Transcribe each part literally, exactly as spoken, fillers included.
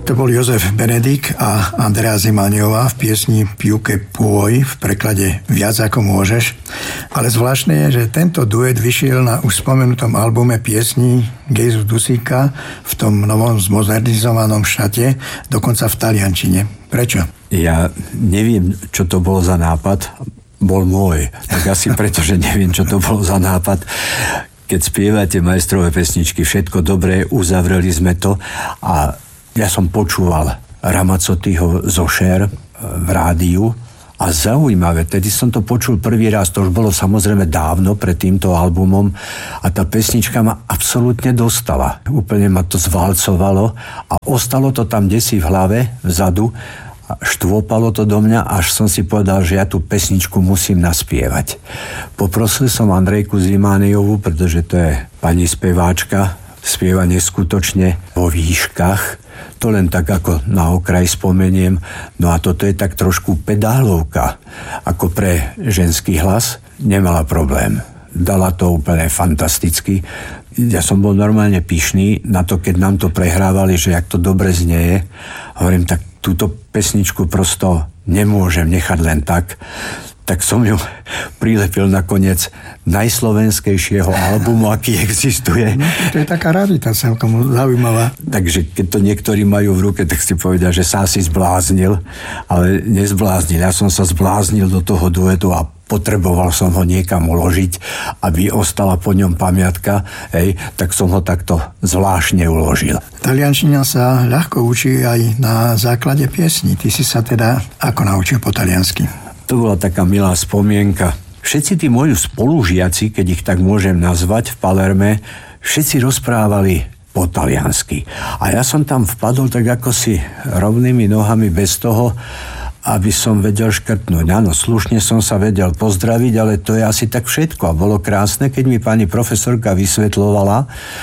To bol Jozef Benedik a Andrea Zimaniová v piesni Piuke Pôj v preklade Viac ako môžeš. Ale zvláštne je, že tento duet vyšiel na už spomenutom albume piesní Gejzu Dusíka v tom novom zmodernizovanom šate, dokonca v taliančine. Prečo? Ja neviem, čo to bolo za nápad. Bol môj. Tak asi preto, že neviem, čo to bolo za nápad. Keď spievate majstrové pesničky, všetko dobré, uzavreli sme to a ja som počúval Ramazzotiho Zošer v rádiu a zaujímavé, tedy som to počul prvý raz, to už bolo samozrejme dávno pred týmto albumom a tá pesnička ma absolútne dostala. Úplne ma to zvalcovalo a ostalo to tam desi v hlave, vzadu, a štvopalo to do mňa, až som si povedal, že ja tú pesničku musím naspievať. Poprosil som Andrejku Zimániovu, pretože to je pani speváčka, spieva neskutočne vo výškach. To len tak ako na okraj spomeniem. No a toto je tak trošku pedálovka. Ako pre ženský hlas nemala problém. Dala to úplne fantasticky. Ja som bol normálne pyšný na to, keď nám to prehrávali, že jak to dobre znieje. Hovorím, tak túto pesničku prosto nemôžem nechať len tak. Tak som ju prilepil nakoniec najslovenskejšieho albumu, aký existuje. No, to je taká rarita, celkom zaujímavá. Takže keď to niektorí majú v ruke, tak si povedia, že sa si zbláznil, ale nezbláznil. Ja som sa zbláznil do toho duetu a potreboval som ho niekam uložiť, aby ostala po ňom pamiatka, hej, tak som ho takto zvláštne uložil. Taliančina sa ľahko učí aj na základe piesní. Ty si sa teda ako naučil po taliansky? To bola taká milá spomienka. Všetci tí moji spolužiaci, keď ich tak môžem nazvať v Palerme, všetci rozprávali po taliansky. A ja som tam vpadol tak ako si rovnými nohami bez toho, aby som vedel škrtnúť. Áno, slušne som sa vedel pozdraviť, ale to je asi tak všetko. A bolo krásne, keď mi pani profesorka vysvetľovala,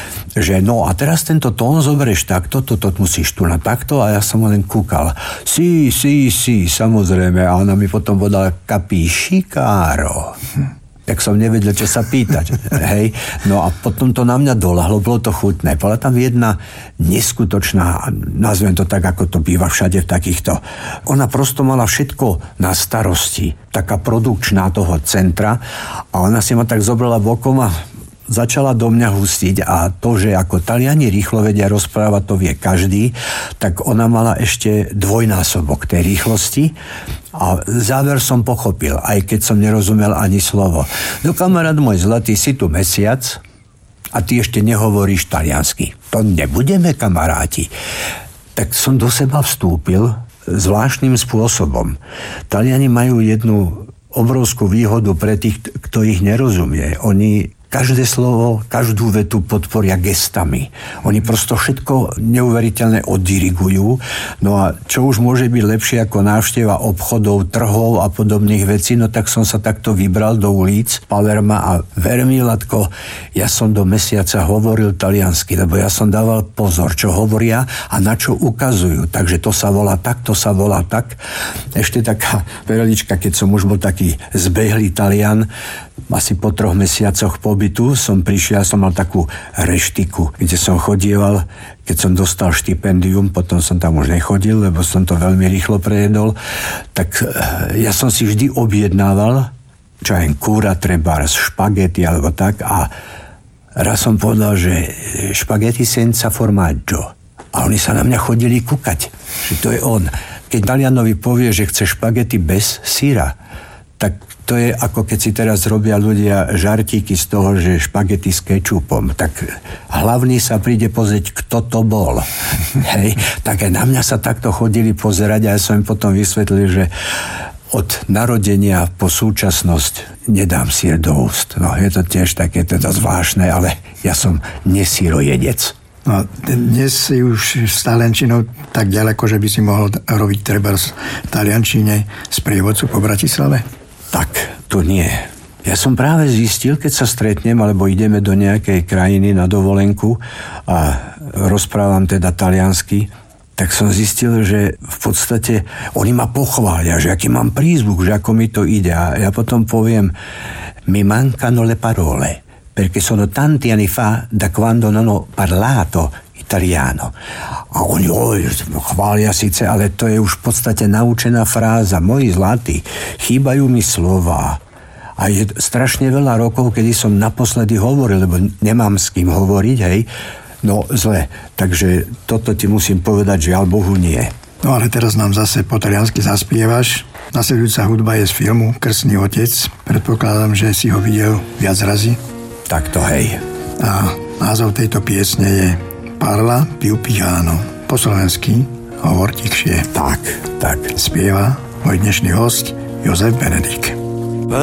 že no a teraz tento tón zoberieš takto, toto musíš tu na takto a ja som len kúkal. Sí, sí, sí, samozrejme. A ona mi potom povedala, capisci, caro. Hm. Tak som nevedel, čo sa pýtať. Hej. No a potom to na mňa dolahlo, bolo to chutné. Bola tam jedna neskutočná, nazvem to tak, ako to býva všade v takýchto. Ona prosto mala všetko na starosti. Taká produkčná toho centra a ona si ma tak zobrala bokom a začala do mňa hustiť a to, že ako Taliani rýchlo vedia rozprávať, to vie každý, tak ona mala ešte dvojnásobok tej rýchlosti a záver som pochopil, aj keď som nerozumel ani slovo. No kamarát môj zlatý, si tu mesiac a ty ešte nehovoríš taliansky. To nebudeme kamaráti. Tak som do seba vstúpil zvláštnym spôsobom. Taliani majú jednu obrovskú výhodu pre tých, kto ich nerozumie. Oni každé slovo, každú vetu podporia gestami. Oni prosto všetko neuveriteľne oddirigujú. No a čo už môže byť lepšie ako návšteva obchodov, trhov a podobných vecí, no tak som sa takto vybral do ulic Palerma a ver mi, Latko, ja som do mesiaca hovoril taliansky, lebo ja som dával pozor, čo hovoria a na čo ukazujú. Takže to sa volá tak, to sa volá tak. Ešte taká perlička, keď som už bol taký zbehlý Talian, asi po troch mesiacoch pobytu som prišiel, som mal takú reštiku, kde som chodieval, keď som dostal štipendium, potom som tam už nechodil, lebo som to veľmi rýchlo prejedol, tak ja som si vždy objednával, čo aj kúra trebárs, špagety alebo tak a raz som povedal, že špagety senza formaggio a oni sa na mňa chodili kúkať, že to je on. Keď Talianovi povie, že chce špagety bez syra, tak to je ako keď si teraz robia ľudia žartíky z toho, že špagety s kečupom. Tak hlavný sa príde pozrieť, kto to bol. Hej. Tak aj na mňa sa takto chodili pozerať a ja som im potom vysvetlil, že od narodenia po súčasnosť nedám syr do úst. No je to tiež také teda zvláštne, ale ja som nesýrojedec. No, dnes si už s taliančinou tak ďaleko, že by si mohol robiť treba v taliančine sprievodcu po Bratislave? Tak, to nie. Ja som práve zistil, keď sa stretnem, alebo ideme do nejakej krajiny na dovolenku a rozprávam teda taliansky, tak som zistil, že v podstate oni ma pochvália, že aký mám prízvuk, že ako mi to ide. A ja potom poviem, mi mancano le parole, perché sono tanti anni fa da quando non ho parlato italiano. A oni, oj, chvália síce, ale to je už v podstate naučená fráza. Moji zlatí, chýbajú mi slová. A je strašne veľa rokov, kedy som naposledy hovoril, lebo nemám s kým hovoriť, hej. No, zle. Takže toto ti musím povedať, žiaľ Bohu, nie. No ale teraz nám zase po taliansky zaspievaš. Nasledujúca hudba je z filmu Krstný otec. Predpokladám, že si ho videl viac razy. Tak to hej. A názov tejto piesne je Parla più piano. Po slovensky hovor tichšie. Tak, tak. Spieva môj dnešný host Jozef Benedík.